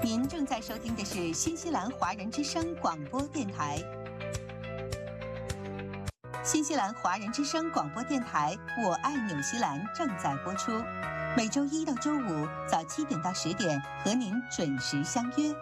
您正在收听的是新西兰华人之声广播电台。新西兰华人之声广播电台《我爱纽西兰》正在播出，每周一到周五早7点到10点和您准时相约。